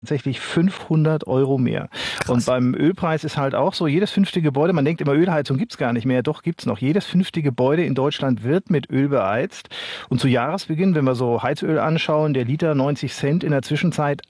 tatsächlich 500 € mehr. Krass. Und beim Ölpreis ist halt auch so, jedes 5. Gebäude, man denkt immer, Ölheizung gibt's gar nicht mehr, doch gibt's noch. Jedes 5. Gebäude in Deutschland wird mit Öl beheizt. Und zu Jahresbeginn, wenn wir so Heizöl anschauen, der Liter 90 Cent, in der Zwischenzeit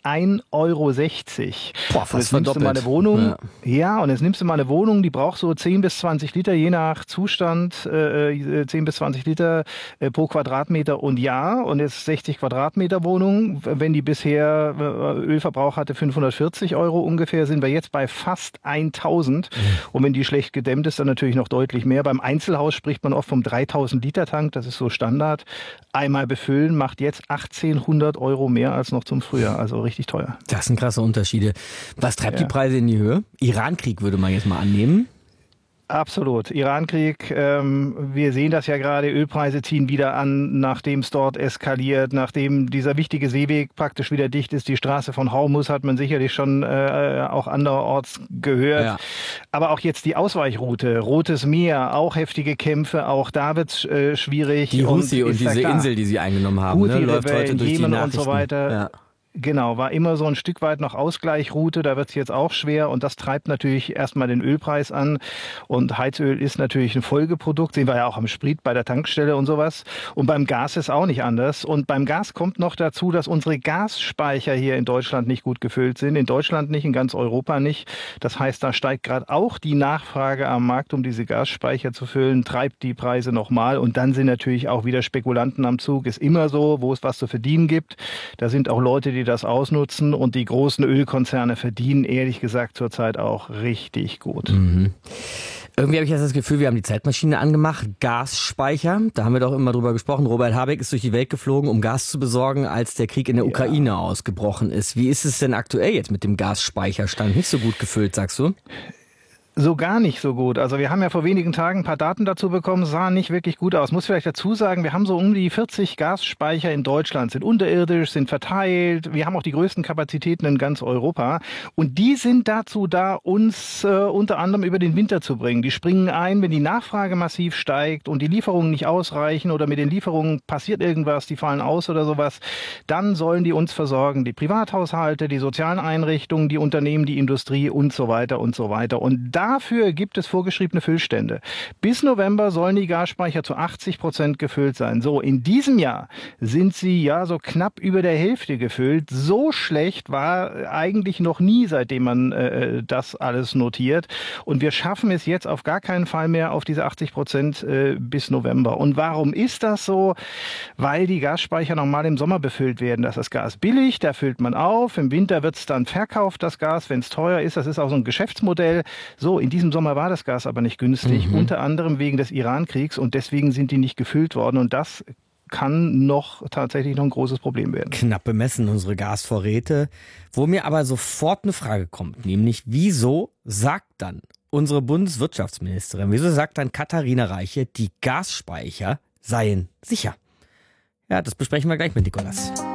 1,60 €. Boah, fast verdoppelt. Mal eine Wohnung, und jetzt nimmst du mal eine Wohnung, die braucht so 10 bis 20 Liter, je nach Zustand, 10 bis 20 Liter pro Quadratmeter und Jahr. Und jetzt 60 Quadratmeter Wohnung, wenn die bisher Ölverbrauch hatte 540 € ungefähr, sind wir jetzt bei fast 1.000. Und wenn die schlecht gedämmt ist, dann natürlich noch deutlich mehr. Beim Einzelhaus spricht man oft vom 3.000 Liter Tank, das ist so Standard. Einmal befüllen macht jetzt 1.800 € mehr als noch zum Frühjahr, also richtig teuer. Das sind krasse Unterschiede. Was treibt die Preise in die Höhe? Irankrieg würde man jetzt mal annehmen. Absolut. Irankrieg, wir sehen das ja gerade, Ölpreise ziehen wieder an, nachdem es dort eskaliert, nachdem dieser wichtige Seeweg praktisch wieder dicht ist. Die Straße von Hormuz hat man sicherlich schon auch anderorts gehört. Ja. Aber auch jetzt die Ausweichroute, Rotes Meer, auch heftige Kämpfe, auch da wird's schwierig. Die Houthi und diese Insel, die sie eingenommen haben, läuft heute durch die Nachrichten. Und so weiter. Ja. Genau, war immer so ein Stück weit noch Ausgleichroute, da wird es jetzt auch schwer und das treibt natürlich erstmal den Ölpreis an und Heizöl ist natürlich ein Folgeprodukt, sehen wir ja auch am Sprit bei der Tankstelle und sowas und beim Gas ist auch nicht anders und beim Gas kommt noch dazu, dass unsere Gasspeicher hier in Deutschland nicht gut gefüllt sind, in Deutschland nicht, in ganz Europa nicht, das heißt, da steigt gerade auch die Nachfrage am Markt, um diese Gasspeicher zu füllen, treibt die Preise nochmal und dann sind natürlich auch wieder Spekulanten am Zug, ist immer so, wo es was zu verdienen gibt, da sind auch Leute, die das ausnutzen und die großen Ölkonzerne verdienen ehrlich gesagt zurzeit auch richtig gut. Mhm. Irgendwie habe ich jetzt das Gefühl, wir haben die Zeitmaschine angemacht, Gasspeicher, da haben wir doch immer drüber gesprochen, Robert Habeck ist durch die Welt geflogen, um Gas zu besorgen, als der Krieg in der Ukraine ausgebrochen ist. Wie ist es denn aktuell jetzt mit dem Gasspeicherstand? Nicht so gut gefüllt, sagst du? So gar nicht so gut. Also wir haben ja vor wenigen Tagen ein paar Daten dazu bekommen, sah nicht wirklich gut aus. Muss vielleicht dazu sagen, wir haben so um die 40 Gasspeicher in Deutschland, sind unterirdisch, sind verteilt. Wir haben auch die größten Kapazitäten in ganz Europa. Und die sind dazu da, uns unter anderem über den Winter zu bringen. Die springen ein, wenn die Nachfrage massiv steigt und die Lieferungen nicht ausreichen oder mit den Lieferungen passiert irgendwas, die fallen aus oder sowas. Dann sollen die uns versorgen. Die Privathaushalte, die sozialen Einrichtungen, die Unternehmen, die Industrie und so weiter und so weiter. Und dafür gibt es vorgeschriebene Füllstände. Bis November sollen die Gasspeicher zu 80% gefüllt sein. So, in diesem Jahr sind sie ja so knapp über der Hälfte gefüllt. So schlecht war eigentlich noch nie, seitdem man das alles notiert. Und wir schaffen es jetzt auf gar keinen Fall mehr auf diese 80% bis November. Und warum ist das so? Weil die Gasspeicher normal im Sommer befüllt werden. Das ist Gas billig, da füllt man auf. Im Winter wird es dann verkauft, das Gas, wenn es teuer ist. Das ist auch so ein Geschäftsmodell. So, in diesem Sommer war das Gas aber nicht günstig, unter anderem wegen des Irankriegs und deswegen sind die nicht gefüllt worden und das kann tatsächlich noch ein großes Problem werden. Knapp bemessen unsere Gasvorräte, wo mir aber sofort eine Frage kommt, nämlich wieso sagt dann unsere Bundeswirtschaftsministerin, wieso sagt dann Katharina Reiche, die Gasspeicher seien sicher? Ja, das besprechen wir gleich mit Nikolas.